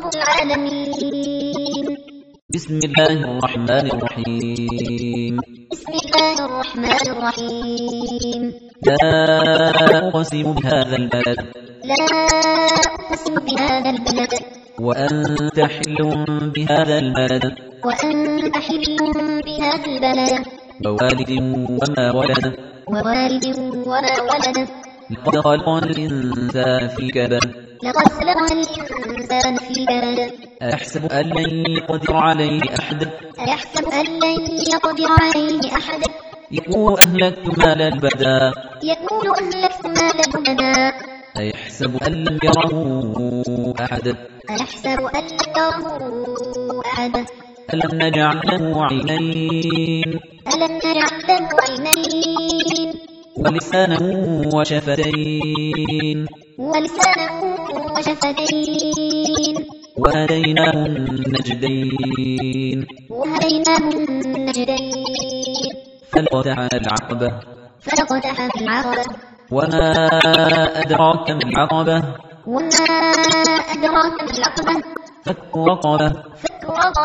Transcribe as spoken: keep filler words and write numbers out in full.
العالمين. بسم الله الرحمن الرحيم. بسم الله الرحمن الرحيم. لا أقسم بهذا البلد. لا أقسم بهذا البلد. وأنت حل بهذا البلد. وأنت حل بهذا البلد. ووالد وما ولد. ووالد وما ولد. لقد خلقنا الإنسان في كبد. لقد خلقنا الإنسان في كبد. أيحسب أن لن يقدر عليه أحد. أيحسب أن لن يقدر عليه أحد. يقول أهلكت مالا لبدا. يقول أهلكت مالا لبدا. أيحسب أن لم يره أحد. أيحسب أن لم يره أحد. ألم نجعل له عينين. ألم نجعل له عينين. ولسانا وشفتين. ولسانا وشفتين. وهديناه النجدين. وهديناه النجدين. فلقتحم العقبة. فلقتحم العقبة. وما أدراك ما العقبة. وما أدراك ما العقبة. فك رقبة. فك رقبة.